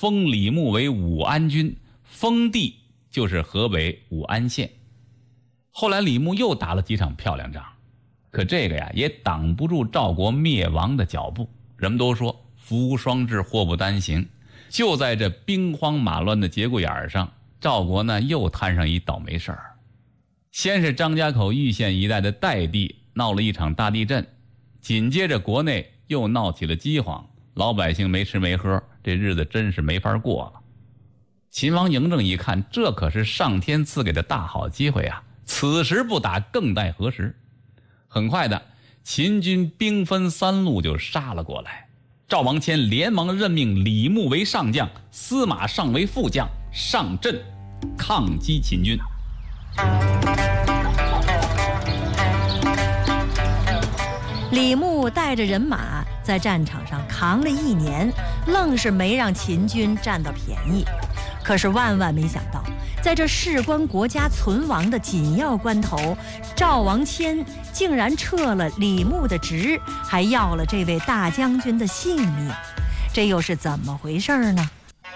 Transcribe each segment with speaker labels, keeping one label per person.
Speaker 1: 封李牧为武安君，封地就是河北武安县。后来李牧又打了几场漂亮仗，可这个呀也挡不住赵国灭亡的脚步。人们都说福无双至，祸不单行，就在这兵荒马乱的节骨眼上，赵国呢又摊上一倒霉事儿。先是张家口玉县一带的代地闹了一场大地震，紧接着国内又闹起了饥荒，老百姓没吃没喝，这日子真是没法过了。秦王嬴政一看，这可是上天赐给的大好机会啊，此时不打更待何时。很快的，秦军兵分三路就杀了过来。赵王谦连忙任命李牧为上将，司马尚为副将，上阵抗击秦军。
Speaker 2: 李牧带着人马在战场上扛了1年，愣是没让秦军占到便宜。可是万万没想到，在这事关国家存亡的紧要关头，赵王谦竟然撤了李牧的职，还要了这位大将军的性命，这又是怎么回事呢？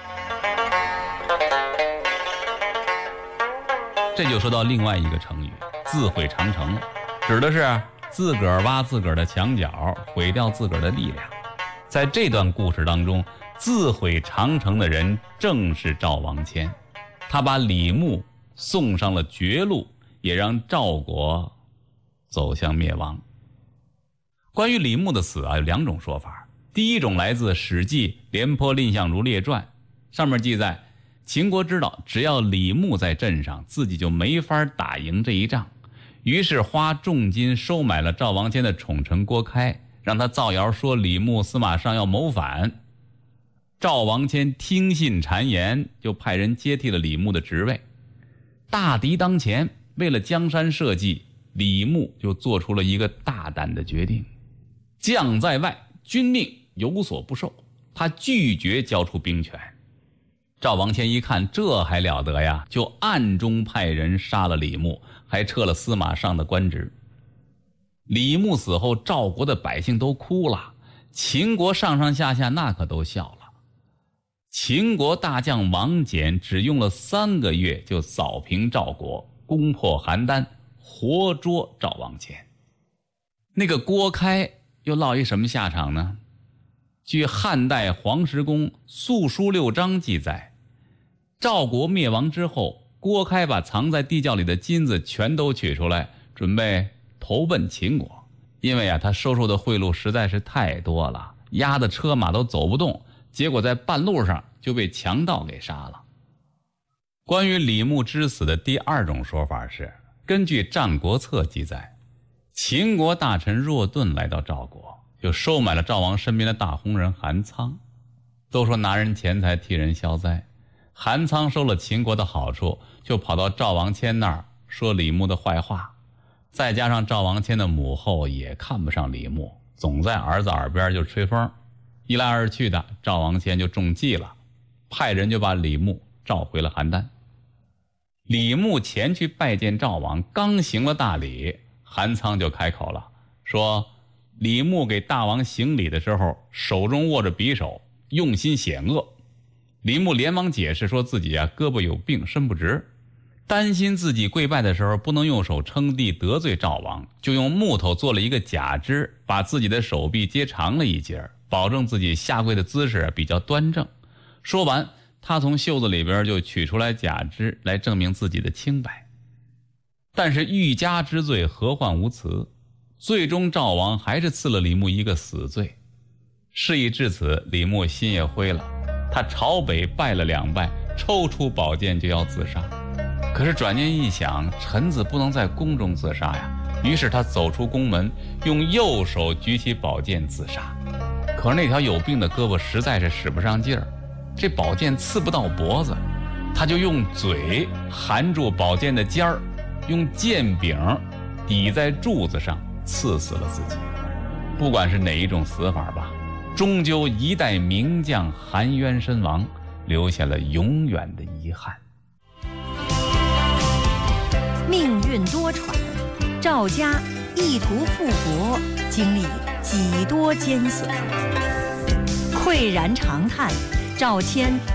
Speaker 1: 这就说到另外一个成语，自毁长城了，指的是自个儿挖自个儿的墙角，毁掉自个儿的力量。在这段故事当中，自毁长城的人正是赵王谦，他把李牧送上了绝路，也让赵国走向灭亡。关于李牧的死啊，有2种说法。第一种来自《史记·廉颇蔺相如列传》，上面记载，秦国知道只要李牧在镇上，自己就没法打赢这一仗，于是花重金收买了赵王谦的宠臣郭开，让他造谣说李牧、司马尚要谋反。赵王谦听信谗言，就派人接替了李牧的职位。大敌当前，为了江山社稷，李牧就做出了一个大胆的决定：将在外，军命有所不受。他拒绝交出兵权。赵王谦一看，这还了得呀，就暗中派人杀了李牧，还撤了司马尚的官职。李牧死后，赵国的百姓都哭了，秦国上上下下那可都笑了。秦国大将王翦只用了3个月就扫平赵国，攻破邯郸，活捉赵王谦。那个郭开又落一什么下场呢？据汉代黄石公《素书6章》记载，赵国灭亡之后，郭开把藏在地窖里的金子全都取出来，准备投奔秦国。因为他收受的贿赂实在是太多了，压得车马都走不动，结果在半路上就被强盗给杀了。关于李牧之死的第2种说法是，根据《战国策》记载，秦国大臣若盾来到赵国，就收买了赵王身边的大红人韩仓。都说拿人钱财替人消灾，韩仓收了秦国的好处，就跑到赵王谦那儿说李牧的坏话。再加上赵王谦的母后也看不上李牧，总在儿子耳边就吹风，一来二去的，赵王谦就中计了，派人就把李牧召回了邯郸。李牧前去拜见赵王，刚行了大礼，韩仓就开口了，说李牧给大王行礼的时候，手中握着匕首，用心险恶。李牧连忙解释说自己胳膊有病，身不直，担心自己跪拜的时候不能用手撑地得罪赵王，就用木头做了一个假肢，把自己的手臂接长了一截，保证自己下跪的姿势比较端正。说完，他从袖子里边就取出来假肢来证明自己的清白。但是欲加之罪，何患无辞？最终赵王还是赐了李牧一个死罪。事已至此，李牧心也灰了，他朝北拜了2拜，抽出宝剑就要自杀。可是转念一想，臣子不能在宫中自杀呀，于是他走出宫门，用右手举起宝剑自杀。可是那条有病的胳膊实在是使不上劲儿，这宝剑刺不到脖子，他就用嘴含住宝剑的尖儿，用剑柄抵在柱子上，刺死了自己。不管是哪一种死法吧，终究一代名将含冤身亡，留下了永远的遗憾。
Speaker 2: 命运多舛，赵家意图复国，经历几多艰险。喟然长叹，赵谦